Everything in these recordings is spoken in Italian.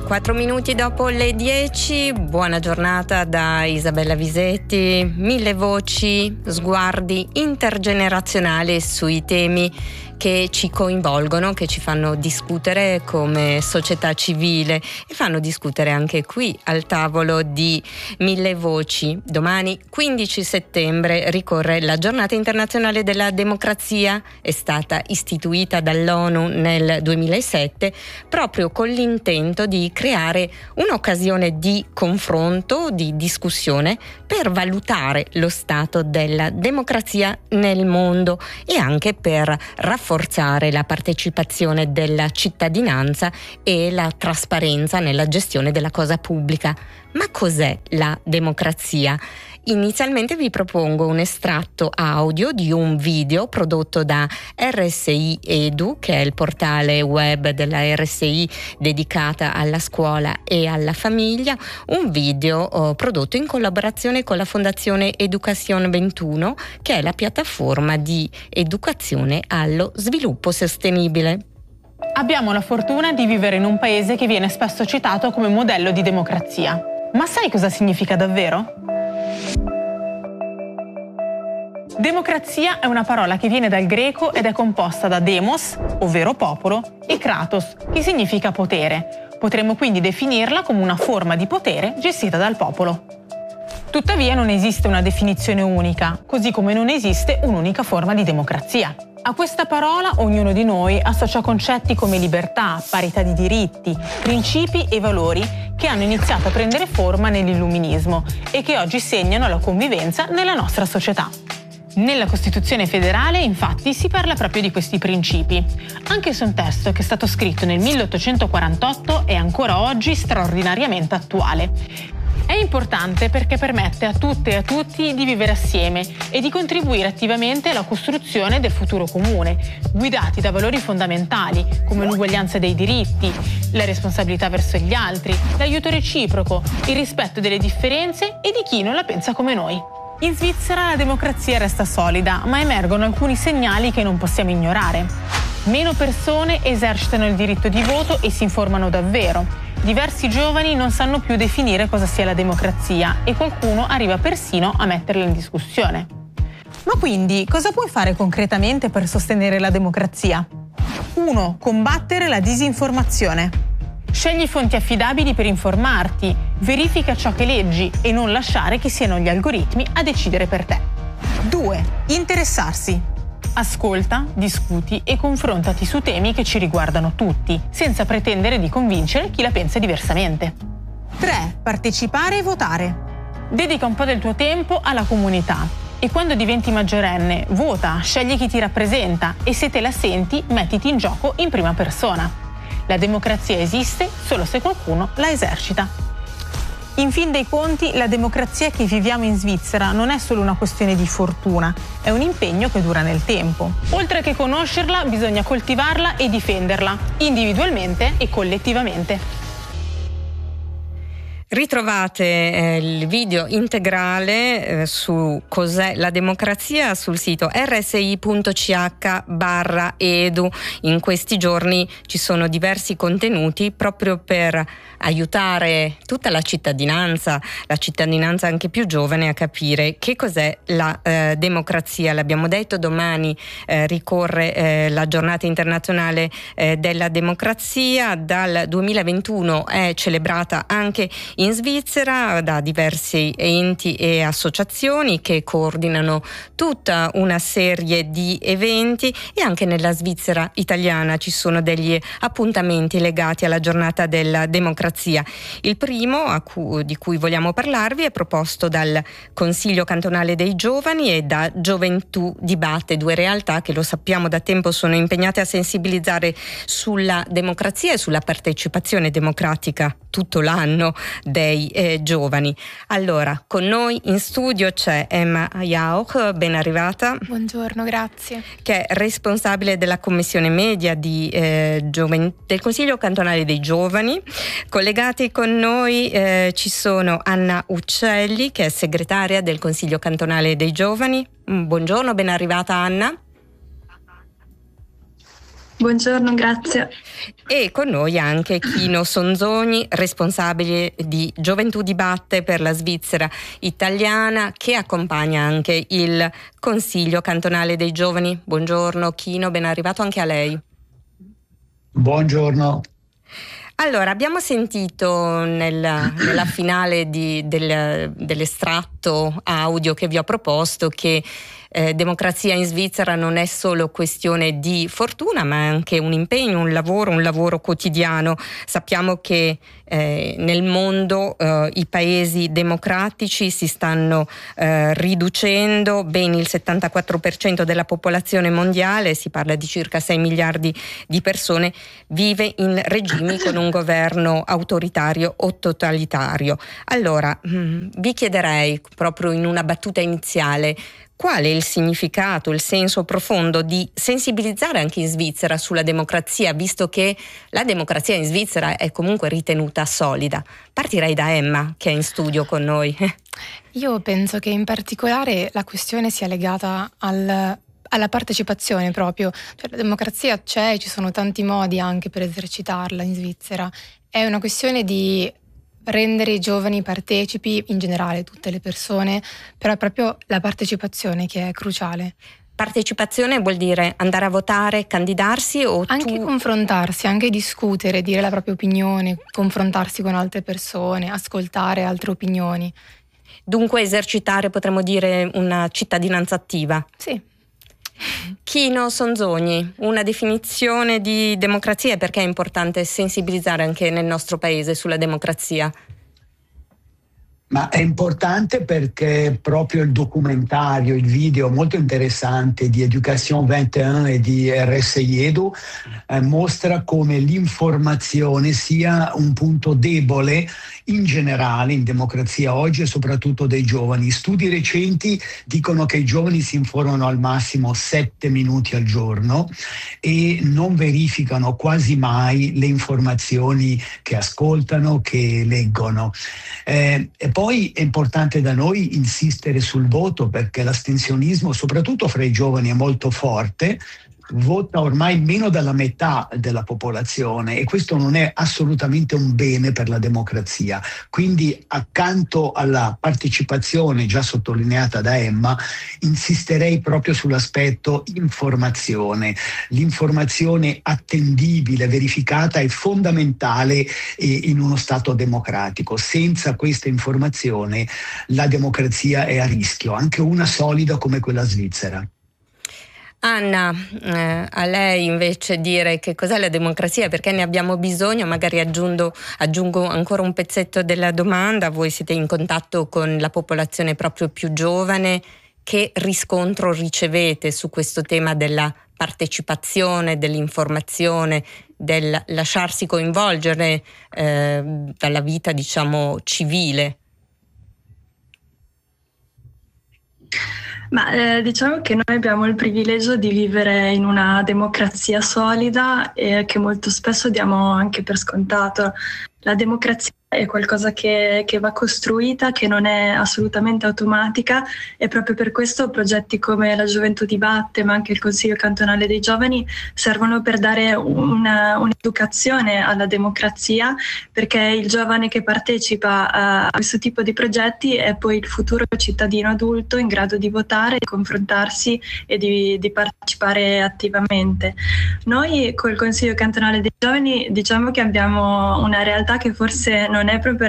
4 minuti dopo le 10, buona giornata da Isabella Visetti. 1000 voci, sguardi intergenerazionali sui temi che ci coinvolgono, che ci fanno discutere come società civile e fanno discutere anche qui al tavolo di 1000 voci. Domani 15 settembre ricorre la giornata internazionale della democrazia, è stata istituita dall'ONU nel 2007 proprio con l'intento di creare un'occasione di confronto, di discussione per valutare lo stato della democrazia nel mondo e anche per rafforzare la partecipazione della cittadinanza e la trasparenza nella gestione della cosa pubblica. Ma cos'è la democrazia? Inizialmente vi propongo un estratto audio di un video prodotto da RSI Edu, che è il portale web della RSI dedicata alla scuola e alla famiglia, un video prodotto in collaborazione con la Fondazione Education 21, che è la piattaforma di educazione allo sviluppo sostenibile. Abbiamo la fortuna di vivere in un paese che viene spesso citato come modello di democrazia. Ma sai cosa significa davvero? Democrazia è una parola che viene dal greco ed è composta da demos, ovvero popolo, e kratos, che significa potere. Potremmo quindi definirla come una forma di potere gestita dal popolo. Tuttavia non esiste una definizione unica, così come non esiste un'unica forma di democrazia. A questa parola ognuno di noi associa concetti come libertà, parità di diritti, principi e valori che hanno iniziato a prendere forma nell'illuminismo e che oggi segnano la convivenza nella nostra società. Nella Costituzione federale, infatti, si parla proprio di questi principi, anche se un testo che è stato scritto nel 1848 è ancora oggi straordinariamente attuale. È importante perché permette a tutte e a tutti di vivere assieme e di contribuire attivamente alla costruzione del futuro comune, guidati da valori fondamentali come l'uguaglianza dei diritti, la responsabilità verso gli altri, l'aiuto reciproco, il rispetto delle differenze e di chi non la pensa come noi. In Svizzera la democrazia resta solida, ma emergono alcuni segnali che non possiamo ignorare. Meno persone esercitano il diritto di voto e si informano davvero. Diversi giovani non sanno più definire cosa sia la democrazia e qualcuno arriva persino a metterla in discussione. Ma quindi cosa puoi fare concretamente per sostenere la democrazia? 1. Combattere la disinformazione. Scegli fonti affidabili per informarti, verifica ciò che leggi e non lasciare che siano gli algoritmi a decidere per te. 2. Interessarsi. Ascolta, discuti e confrontati su temi che ci riguardano tutti, senza pretendere di convincere chi la pensa diversamente. 3. Partecipare e votare. Dedica un po' del tuo tempo alla comunità e quando diventi maggiorenne, vota, scegli chi ti rappresenta e se te la senti, mettiti in gioco in prima persona. La democrazia esiste solo se qualcuno la esercita. In fin dei conti, la democrazia che viviamo in Svizzera non è solo una questione di fortuna, è un impegno che dura nel tempo. Oltre che conoscerla, bisogna coltivarla e difenderla, individualmente e collettivamente. Ritrovate il video integrale su cos'è la democrazia sul sito rsi.ch/edu. In questi giorni ci sono diversi contenuti proprio per aiutare tutta la cittadinanza anche più giovane a capire che cos'è la democrazia. L'abbiamo detto, domani ricorre la giornata internazionale della democrazia. Dal 2021 è celebrata anche in Svizzera da diversi enti e associazioni che coordinano tutta una serie di eventi e anche nella Svizzera italiana ci sono degli appuntamenti legati alla giornata della democrazia. Il primo di cui vogliamo parlarvi è proposto dal Consiglio cantonale dei giovani e da Gioventù Dibatte, due realtà che, lo sappiamo da tempo, sono impegnate a sensibilizzare sulla democrazia e sulla partecipazione democratica tutto l'anno dei giovani. Allora, con noi in studio c'è Emma Jauch, ben arrivata. Buongiorno, grazie. Che è responsabile della commissione media del Consiglio cantonale dei giovani. Collegati con noi ci sono Anna Uccelli, che è segretaria del Consiglio cantonale dei giovani. Buongiorno, ben arrivata Anna. Buongiorno, grazie. E con noi anche Kino Sonzogni, responsabile di Gioventù Dibatte per la Svizzera italiana, che accompagna anche il Consiglio cantonale dei giovani. Buongiorno Kino, ben arrivato anche a lei. Buongiorno. Allora, abbiamo sentito nella finale dell'estratto audio che vi ho proposto che democrazia in Svizzera non è solo questione di fortuna, ma è anche un impegno, un lavoro quotidiano. Sappiamo che nel mondo i paesi democratici si stanno riducendo, ben il 74% della popolazione mondiale, si parla di circa 6 miliardi di persone, vive in regimi con un governo autoritario o totalitario. Allora, vi chiederei proprio in una battuta iniziale, qual è il significato, il senso profondo di sensibilizzare anche in Svizzera sulla democrazia, visto che la democrazia in Svizzera è comunque ritenuta solida? Partirei da Emma, che è in studio con noi. Io penso che in particolare la questione sia legata alla partecipazione proprio. Cioè, la democrazia c'è, ci sono tanti modi anche per esercitarla in Svizzera. È una questione di rendere i giovani partecipi, in generale tutte le persone, però è proprio la partecipazione che è cruciale. Partecipazione vuol dire andare a votare, candidarsi o anche confrontarsi, anche discutere, dire la propria opinione, confrontarsi con altre persone, ascoltare altre opinioni. Dunque esercitare, potremmo dire, una cittadinanza attiva. Sì. Kino Sonzogni, una definizione di democrazia e perché è importante sensibilizzare anche nel nostro paese sulla democrazia? Ma è importante perché proprio il documentario, il video molto interessante di Education 21 e di RSI Edu mostra come l'informazione sia un punto debole in generale in democrazia oggi e soprattutto dei giovani. Studi recenti dicono che i giovani si informano al massimo 7 minuti al giorno e non verificano quasi mai le informazioni che ascoltano, che leggono. E poi è importante da noi insistere sul voto perché l'astensionismo, soprattutto fra i giovani, è molto forte. Vota ormai meno della metà della popolazione e questo non è assolutamente un bene per la democrazia. Quindi accanto alla partecipazione già sottolineata da Emma, insisterei proprio sull'aspetto informazione. L'informazione attendibile, verificata è fondamentale in uno Stato democratico. Senza questa informazione la democrazia è a rischio, anche una solida come quella svizzera. Anna, a lei invece dire che cos'è la democrazia, perché ne abbiamo bisogno, magari aggiungo ancora un pezzetto della domanda. Voi siete in contatto con la popolazione proprio più giovane, che riscontro ricevete su questo tema della partecipazione, dell'informazione, del lasciarsi coinvolgere dalla vita, diciamo, civile? Ma diciamo che noi abbiamo il privilegio di vivere in una democrazia solida e che molto spesso diamo anche per scontato. La democrazia è qualcosa che va costruita, che non è assolutamente automatica e proprio per questo progetti come la Gioventù Dibatte, ma anche il Consiglio cantonale dei giovani servono per dare un'educazione alla democrazia, perché il giovane che partecipa a questo tipo di progetti è poi il futuro cittadino adulto in grado di votare, di confrontarsi e di partecipare attivamente. Noi col Consiglio cantonale dei giovani diciamo che abbiamo una realtà che forse non è proprio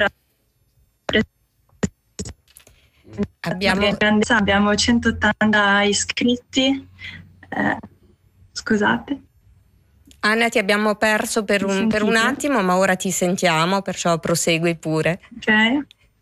abbiamo 180 iscritti. Scusate. Anna, ti abbiamo perso per un attimo, ma ora ti sentiamo, perciò prosegui pure. Ok.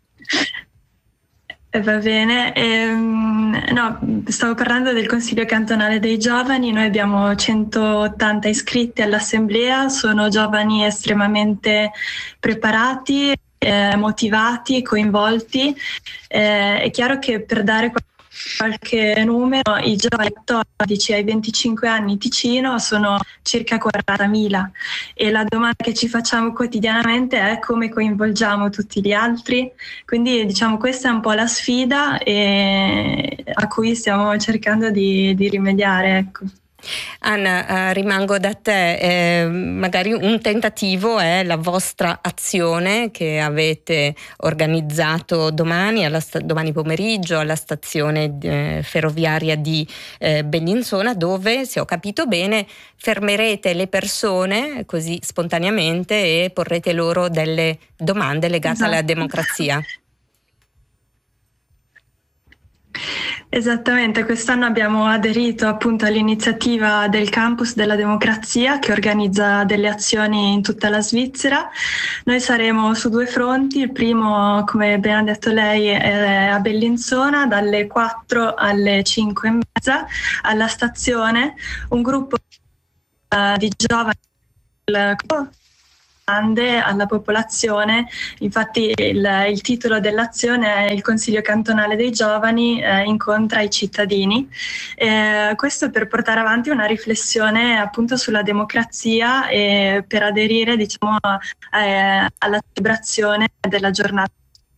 Va bene. No, stavo parlando del Consiglio cantonale dei giovani. Noi abbiamo 180 iscritti all'assemblea, sono giovani estremamente preparati, motivati, coinvolti. È chiaro che per dare qualche numero, i giovani 14 ai 25 anni Ticino sono circa 40.000 e la domanda che ci facciamo quotidianamente è come coinvolgiamo tutti gli altri. Quindi diciamo questa è un po' la sfida a cui stiamo cercando di rimediare, ecco. Anna, rimango da te, magari un tentativo è la vostra azione che avete organizzato domani pomeriggio alla stazione ferroviaria di Bellinzona, dove, se ho capito bene, fermerete le persone così spontaneamente e porrete loro delle domande legate alla democrazia. Esattamente, quest'anno abbiamo aderito appunto all'iniziativa del Campus della Democrazia, che organizza delle azioni in tutta la Svizzera. Noi saremo su 2 fronti: il primo, come ben ha detto lei, è a Bellinzona dalle 4 alle 5:30 alla stazione, un gruppo di giovani alla popolazione. Infatti il titolo dell'azione è "Il Consiglio Cantonale dei Giovani incontra i cittadini", questo per portare avanti una riflessione appunto sulla democrazia e per aderire, diciamo, alla celebrazione della giornata.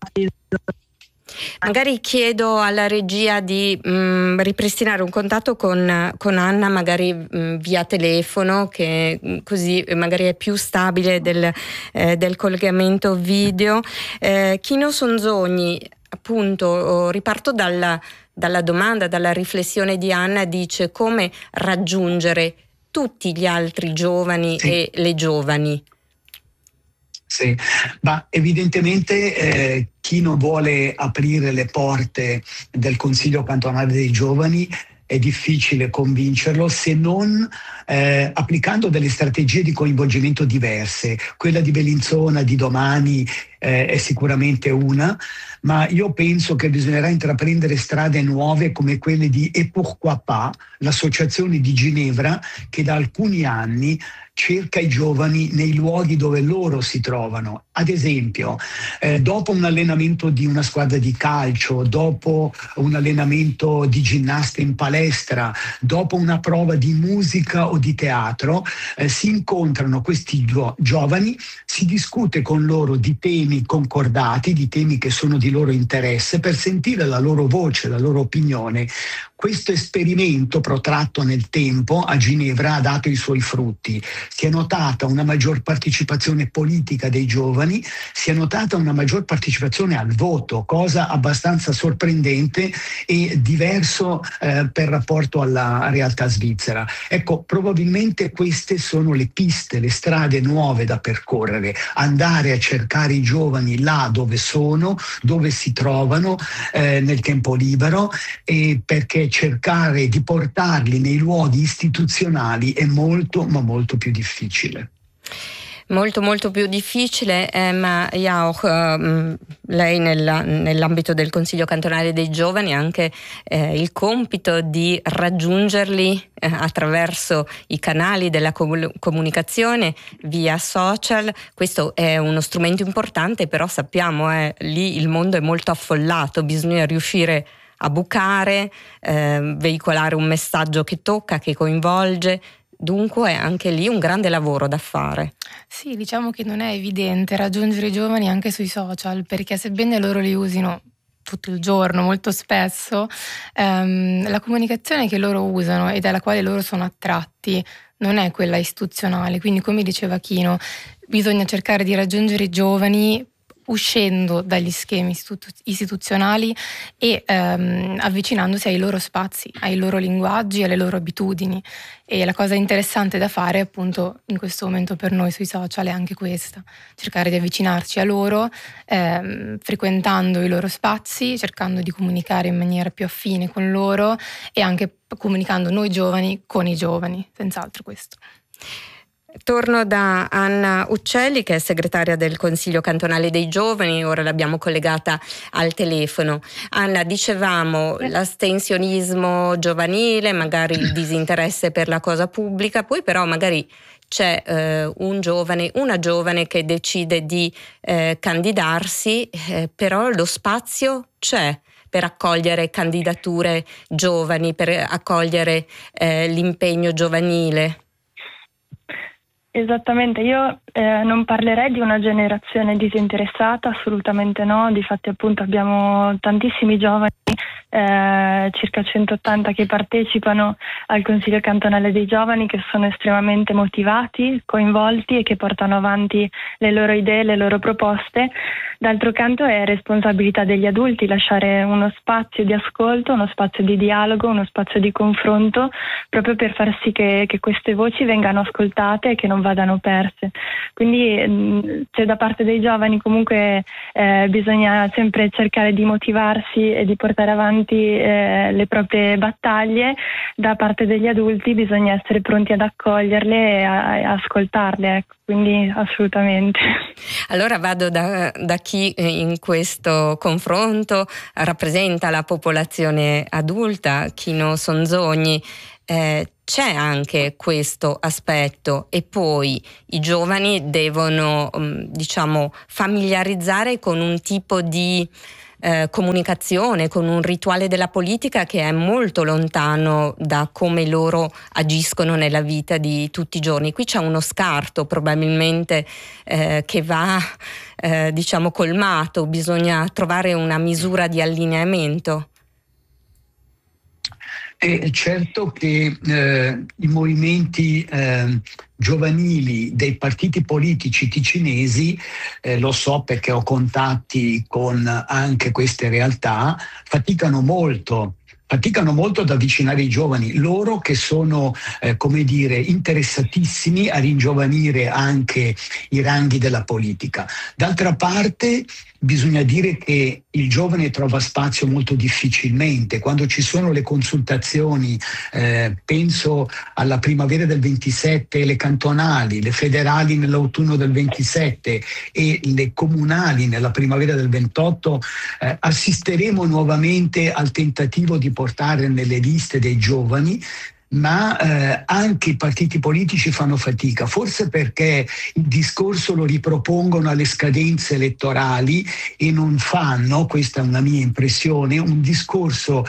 Magari chiedo alla regia di ripristinare un contatto con Anna, magari via telefono, che così magari è più stabile del collegamento video. Chino Sonzogni, appunto, riparto dalla domanda, dalla riflessione di Anna, dice: come raggiungere tutti gli altri giovani e le giovani? Sì, ma evidentemente chi non vuole aprire le porte del Consiglio Cantonale dei Giovani è difficile convincerlo, se non applicando delle strategie di coinvolgimento diverse. Quella di Bellinzona di domani è sicuramente una, ma io penso che bisognerà intraprendere strade nuove come quelle di Et Pourquoi Pas, l'associazione di Ginevra, che da alcuni anni cerca i giovani nei luoghi dove loro si trovano. Ad esempio, dopo un allenamento di una squadra di calcio, dopo un allenamento di ginnastica in palestra, dopo una prova di musica o di teatro, si incontrano questi giovani, si discute con loro di temi concordati, di temi che sono di loro interesse, per sentire la loro voce, la loro opinione. Questo esperimento protratto nel tempo a Ginevra ha dato i suoi frutti. Si è notata una maggior partecipazione politica dei giovani, si è notata una maggior partecipazione al voto, cosa abbastanza sorprendente e diverso per rapporto alla realtà svizzera. Ecco, probabilmente queste sono le piste, le strade nuove da percorrere: andare a cercare i giovani là dove sono, dove si trovano nel tempo libero, e perché cercare di portarli nei luoghi istituzionali è molto, ma molto più difficile. Molto molto più difficile, ma Jauch, lei nell'ambito del Consiglio Cantonale dei Giovani ha anche il compito di raggiungerli attraverso i canali della comunicazione via social. Questo è uno strumento importante, però sappiamo lì il mondo è molto affollato, bisogna riuscire a bucare, veicolare un messaggio che tocca, che coinvolge. Dunque anche lì un grande lavoro da fare. Sì, diciamo che non è evidente raggiungere i giovani anche sui social, perché sebbene loro li usino tutto il giorno, molto spesso, la comunicazione che loro usano e dalla quale loro sono attratti non è quella istituzionale. Quindi, come diceva Chino, bisogna cercare di raggiungere i giovani uscendo dagli schemi istituzionali e avvicinandosi ai loro spazi, ai loro linguaggi, alle loro abitudini. E la cosa interessante da fare appunto in questo momento per noi sui social è anche questa: cercare di avvicinarci a loro, frequentando i loro spazi, cercando di comunicare in maniera più affine con loro e anche comunicando noi giovani con i giovani, senz'altro questo. Torno da Anna Uccelli, che è segretaria del Consiglio Cantonale dei Giovani, ora l'abbiamo collegata al telefono. Anna, dicevamo l'astensionismo giovanile, magari il disinteresse per la cosa pubblica, poi però magari c'è un giovane, una giovane che decide di candidarsi, però lo spazio c'è per accogliere candidature giovani, per accogliere l'impegno giovanile. Esattamente, io non parlerei di una generazione disinteressata, assolutamente no. Difatti appunto abbiamo tantissimi giovani circa 180 che partecipano al Consiglio cantonale dei giovani, che sono estremamente motivati, coinvolti e che portano avanti le loro idee, le loro proposte. D'altro canto è responsabilità degli adulti lasciare uno spazio di ascolto, uno spazio di dialogo, uno spazio di confronto, proprio per far sì che queste voci vengano ascoltate e che non vadano perse. Quindi se da parte dei giovani comunque bisogna sempre cercare di motivarsi e di portare avanti le proprie battaglie, da parte degli adulti bisogna essere pronti ad accoglierle e ascoltarle, ecco. Quindi assolutamente. Allora vado da chi in questo confronto rappresenta la popolazione adulta, Kino Sonzogni. C'è anche questo aspetto, e poi i giovani devono familiarizzare con un tipo di comunicazione, con un rituale della politica che è molto lontano da come loro agiscono nella vita di tutti i giorni. Qui c'è uno scarto probabilmente che va colmato, bisogna trovare una misura di allineamento. È certo che i movimenti giovanili dei partiti politici ticinesi, lo so perché ho contatti con anche queste realtà, faticano molto ad avvicinare i giovani, loro che sono interessatissimi a ringiovanire anche i ranghi della politica. D'altra parte bisogna dire che il giovane trova spazio molto difficilmente. Quando ci sono le consultazioni, penso alla primavera del 27, le cantonali, le federali nell'autunno del 27 e le comunali nella primavera del 28, assisteremo nuovamente al tentativo di portare nelle liste dei giovani, ma anche i partiti politici fanno fatica, forse perché il discorso lo ripropongono alle scadenze elettorali e non fanno, questa è una mia impressione, un discorso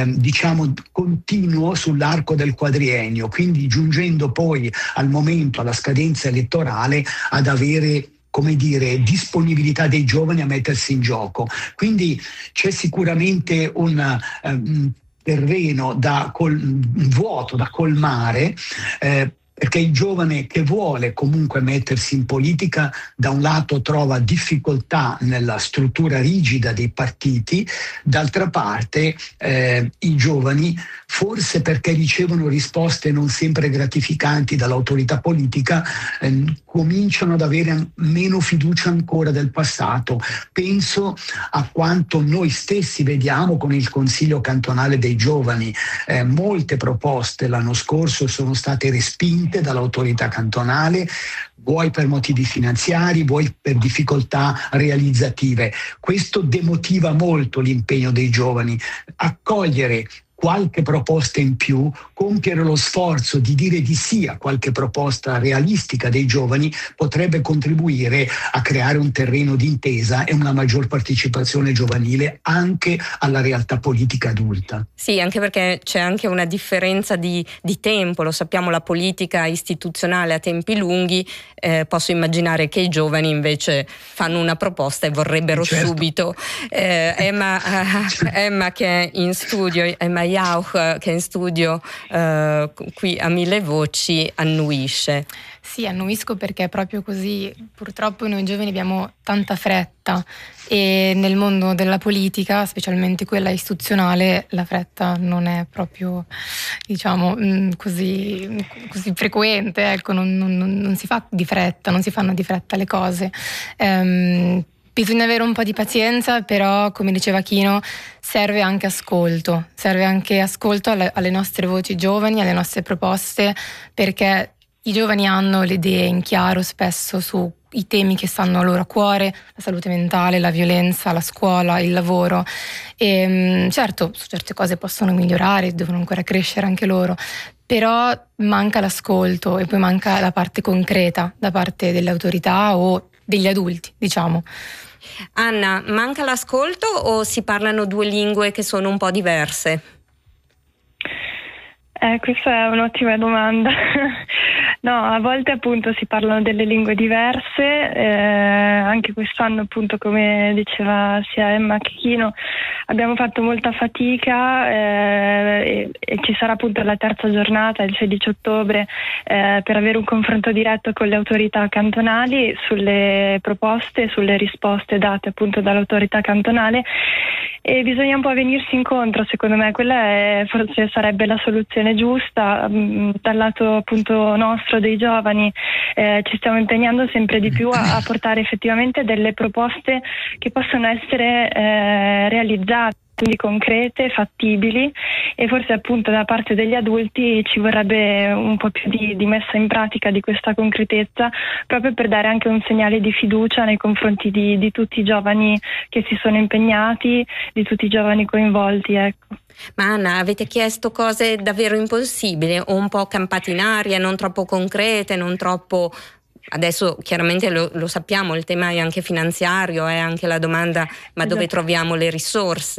continuo sull'arco del quadriennio, quindi giungendo poi al momento, alla scadenza elettorale, ad avere disponibilità dei giovani a mettersi in gioco. Quindi c'è sicuramente un terreno un vuoto da colmare, perché il giovane che vuole comunque mettersi in politica da un lato trova difficoltà nella struttura rigida dei partiti, d'altra parte i giovani, forse perché ricevono risposte non sempre gratificanti dall'autorità politica, cominciano ad avere meno fiducia ancora del passato. Penso a quanto noi stessi vediamo con il Consiglio cantonale dei giovani. Molte proposte l'anno scorso sono state respinte dall'autorità cantonale, vuoi per motivi finanziari, vuoi per difficoltà realizzative. Questo demotiva molto l'impegno dei giovani. Accogliere qualche proposta in più, compiere lo sforzo di dire di sì a qualche proposta realistica dei giovani potrebbe contribuire a creare un terreno di intesa e una maggior partecipazione giovanile anche alla realtà politica adulta. Sì, anche perché c'è anche una differenza di tempo, lo sappiamo, la politica istituzionale a tempi lunghi, posso immaginare che i giovani invece fanno una proposta e vorrebbero subito. Emma che è in studio, Emma Jauch che è in studio qui a Mille Voci, annuisce. Sì, annuisco perché è proprio così. Purtroppo noi giovani abbiamo tanta fretta e nel mondo della politica, specialmente quella istituzionale, la fretta non è proprio, così frequente. Ecco, non si fa di fretta, non si fanno di fretta le cose. Bisogna avere un po' di pazienza, però, come diceva Kino, serve anche ascolto alle nostre voci giovani, alle nostre proposte, perché i giovani hanno le idee in chiaro spesso su i temi che stanno a loro a cuore, la salute mentale, la violenza, la scuola, il lavoro. E certo, su certe cose possono migliorare, devono ancora crescere anche loro, però manca l'ascolto e poi manca la parte concreta da parte delle autorità o degli adulti, diciamo. Anna, manca l'ascolto o si parlano due lingue che sono un po' diverse? Questa è un'ottima domanda. No, a volte appunto si parlano delle lingue diverse, anche quest'anno appunto, come diceva sia Emma che Chino, abbiamo fatto molta fatica e ci sarà appunto la terza giornata, il 16 ottobre, per avere un confronto diretto con le autorità cantonali sulle proposte, sulle risposte date appunto dall'autorità cantonale, e bisogna un po' venirsi incontro, secondo me quella forse sarebbe la soluzione giusta. Dal lato appunto nostro dei giovani ci stiamo impegnando sempre di più a portare effettivamente delle proposte che possono essere realizzate, quindi concrete, fattibili, e forse appunto da parte degli adulti ci vorrebbe un po' più di messa in pratica di questa concretezza, proprio per dare anche un segnale di fiducia nei confronti di tutti i giovani che si sono impegnati, di tutti i giovani coinvolti, ecco. Ma Anna, avete chiesto cose davvero impossibili o un po' campate in aria, non troppo concrete, non troppo... Adesso chiaramente lo sappiamo, il tema è anche finanziario, è anche la domanda, ma dove troviamo le risorse?